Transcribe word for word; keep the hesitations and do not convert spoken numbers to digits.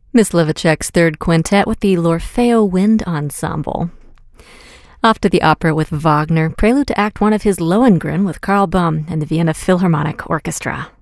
Myslivacek's third quintet with the L'Orfeo Wind Ensemble. Off to the opera with Wagner, prelude to Act One of his Lohengrin with Karl Böhm and the Vienna Philharmonic Orchestra.